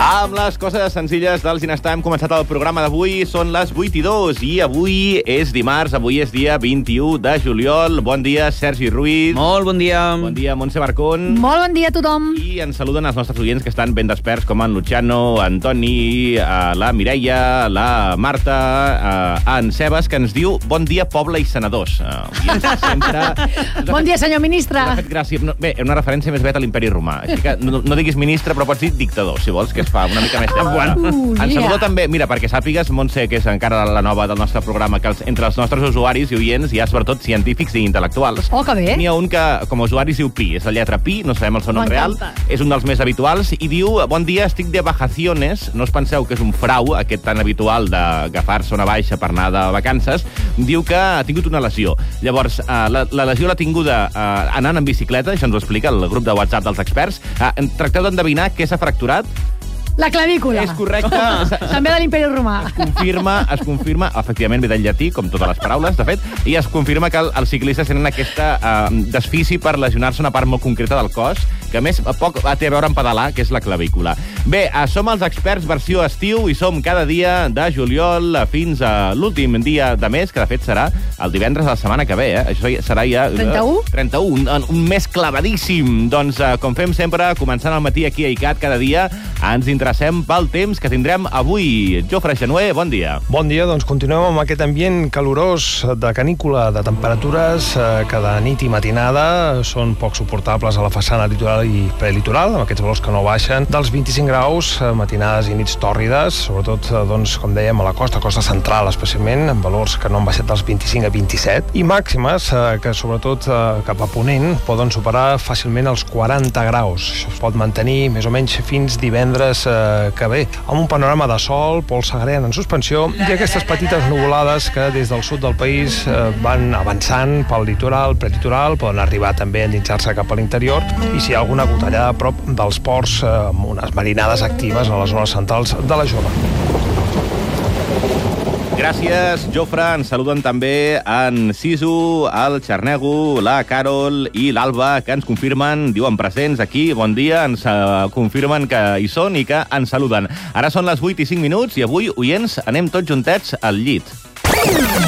Amb les coses senzilles del Ginestar hem començat el programa d'avui. Són les 8:02 i avui és dimarts, avui és dia 21 de juliol. Bon dia, Sergi Ruiz. Molt bon dia. Bon dia, Montse Barcón. Molt bon dia a tothom. I ens saluden els nostres oients que estan ben desperts, com en Luciano, en Toni, la Mireia, la Marta, en Sebas, que ens diu bon dia, poble i senadors. Bon dia, senyor ministre. M'ha fet gràcia. Bé, una referència més aviat a l'imperi romà. Així que no diguis ministre, però pots dir dictador, si vols, que es fa una mica més temps. Ens saluda també, mira, perquè sàpigues, Montse, que és encara la nova del nostre programa, que entre els nostres usuaris i oients hi ha sobretot científics i intel·lectuals. Oh, que bé. N'hi ha un que, com a usuari, es diu Pi. És la lletra Pi, no sabem el seu nom real. És un dels més habituals i diu, bon dia, estic de vacaciones. No us penseu que és un frau, aquest tan habitual d'agafar-se una baixa per anar de vacances. Diu que ha tingut una lesió. Llavors, la lesió l'ha tinguda anant en bicicleta, això ens ho explica el grup de WhatsApp dels experts. Tracteu d'endevinar què s'ha fracturat. La clavícula. És correcte. També de l'imperi romà. Es confirma, efectivament, ve del llatí, com totes les paraules, de fet, i es confirma que els ciclistes tenen aquesta desfici per lesionar-se una part molt concreta del cos, que a més poc té a veure amb pedalar, que és la clavícula. Bé, som els experts versió estiu i som cada dia de juliol fins a l'últim dia de mes, que de fet serà el divendres de la setmana que ve. Això serà ja... 31? 31, un mes clavadíssim. Doncs, com fem sempre, començant al matí aquí a ICAT cada dia, ens interessem pel temps que tindrem avui. Jofre Genuer, bon dia. Bon dia, doncs continuem amb aquest ambient calorós de canícula, de temperatures que de nit i matinada són poc suportables a la façana litoral i prelitoral, amb aquests valors que no baixen dels 25 graus, matinades i nits tòrrides, sobretot, doncs, com dèiem, a la costa central especialment, amb valors que no han baixat dels 25 a 27, i màximes que sobretot cap a ponent poden superar fàcilment els 40 graus. Això es pot mantenir més o menys fins divendres que ve, amb un panorama de sol, pols sagren en suspensió i aquestes petites nuvolades que des del sud del país van avançant pel litoral, prelitoral, poden arribar també a endinsar-se cap a l'interior i si hi ha alguna gotellada a prop dels ports amb unes marinades actives a les zones centrals de la zona. Gràcies, Jofre. Ens saluden també en Sisu, el Xarnego, la Carol i l'Alba, que ens confirmen, diuen presents aquí, bon dia, ens confirmen que hi són i que ens saluden. Ara són les 8:05 i avui, oients, anem tots juntets al llit.